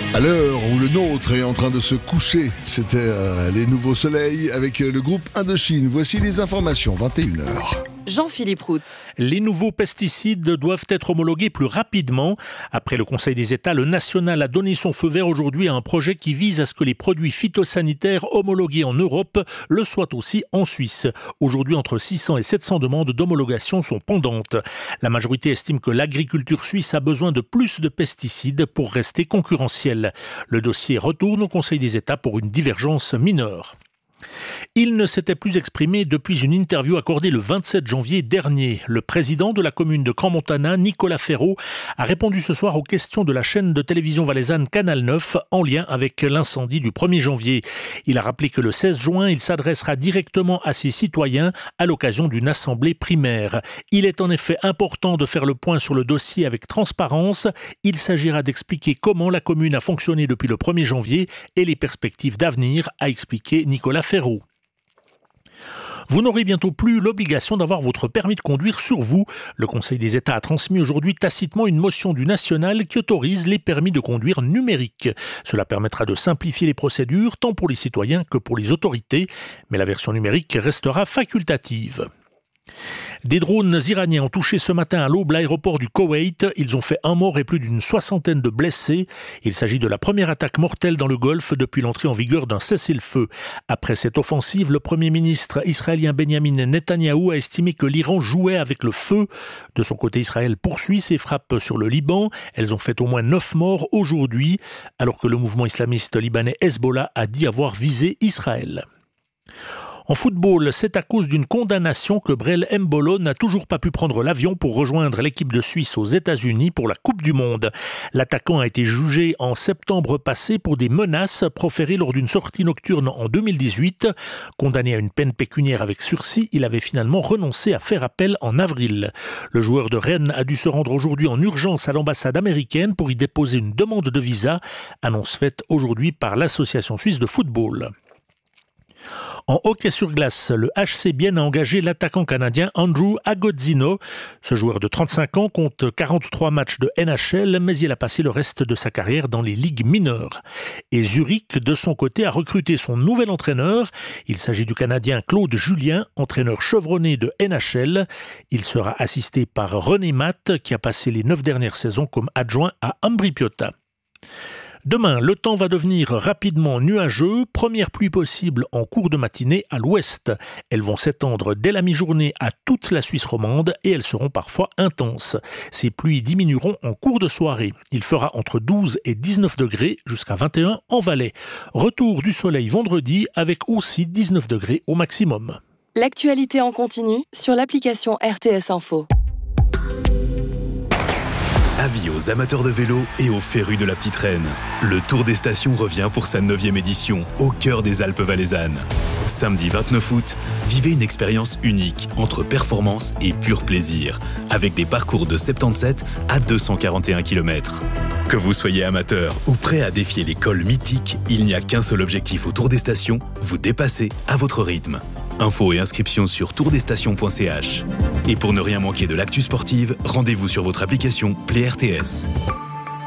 À l'heure où le nôtre est en train de se coucher, c'était les nouveaux soleils avec le groupe Indochine. Voici les informations, 21h. Jean-Philippe Routz. Les nouveaux pesticides doivent être homologués plus rapidement. Après le Conseil des États, le national a donné son feu vert aujourd'hui à un projet qui vise à ce que les produits phytosanitaires homologués en Europe le soient aussi en Suisse. Aujourd'hui, entre 600 et 700 demandes d'homologation sont pendantes. La majorité estime que l'agriculture suisse a besoin de plus de pesticides pour rester concurrentielle. Le dossier retourne au Conseil des États pour une divergence mineure. Il ne s'était plus exprimé depuis une interview accordée le 27 janvier dernier. Le président de la commune de Crans-Montana, Nicolas Ferraud, a répondu ce soir aux questions de la chaîne de télévision valaisanne Canal 9 en lien avec l'incendie du 1er janvier. Il a rappelé que le 16 juin, il s'adressera directement à ses citoyens à l'occasion d'une assemblée primaire. Il est en effet important de faire le point sur le dossier avec transparence. Il s'agira d'expliquer comment la commune a fonctionné depuis le 1er janvier et les perspectives d'avenir, a expliqué Nicolas Ferraud. Vous n'aurez bientôt plus l'obligation d'avoir votre permis de conduire sur vous. Le Conseil des États a transmis aujourd'hui tacitement une motion du national qui autorise les permis de conduire numériques. Cela permettra de simplifier les procédures tant pour les citoyens que pour les autorités, mais la version numérique restera facultative. Des drones iraniens ont touché ce matin à l'aube l'aéroport du Koweït. Ils ont fait un mort et plus d'une soixantaine de blessés. Il s'agit de la première attaque mortelle dans le Golfe depuis l'entrée en vigueur d'un cessez-le-feu. Après cette offensive, le Premier ministre israélien Benjamin Netanyahou a estimé que l'Iran jouait avec le feu. De son côté, Israël poursuit ses frappes sur le Liban. Elles ont fait au moins 9 morts aujourd'hui, alors que le mouvement islamiste libanais Hezbollah a dit avoir visé Israël. En football, c'est à cause d'une condamnation que Brel Embolo n'a toujours pas pu prendre l'avion pour rejoindre l'équipe de Suisse aux États-Unis pour la Coupe du Monde. L'attaquant a été jugé en septembre passé pour des menaces proférées lors d'une sortie nocturne en 2018. Condamné à une peine pécuniaire avec sursis, il avait finalement renoncé à faire appel en avril. Le joueur de Rennes a dû se rendre aujourd'hui en urgence à l'ambassade américaine pour y déposer une demande de visa, annonce faite aujourd'hui par l'Association suisse de football. En hockey sur glace, le HC Bienne a engagé l'attaquant canadien Andrew Agozzino. Ce joueur de 35 ans compte 43 matchs de NHL, mais il a passé le reste de sa carrière dans les ligues mineures. Et Zurich, de son côté, a recruté son nouvel entraîneur. Il s'agit du Canadien Claude Julien, entraîneur chevronné de NHL. Il sera assisté par René Matt, qui a passé les 9 dernières saisons comme adjoint à Ambri Piotta. Demain, le temps va devenir rapidement nuageux. Première pluie possible en cours de matinée à l'ouest. Elles vont s'étendre dès la mi-journée à toute la Suisse romande et elles seront parfois intenses. Ces pluies diminueront en cours de soirée. Il fera entre 12 et 19 degrés jusqu'à 21 en Valais. Retour du soleil vendredi avec aussi 19 degrés au maximum. L'actualité en continu sur l'application RTS Info. Avis aux amateurs de vélo et aux férus de la petite reine. Le Tour des Stations revient pour sa 9e édition, au cœur des Alpes valaisannes. Samedi 29 août, vivez une expérience unique entre performance et pur plaisir, avec des parcours de 77 à 241 km. Que vous soyez amateur ou prêt à défier les cols mythiques, il n'y a qu'un seul objectif au Tour des Stations, vous dépasser à votre rythme. Infos et inscriptions sur tourdesstations.ch. Et pour ne rien manquer de l'actu sportive, rendez-vous sur votre application Play RTS.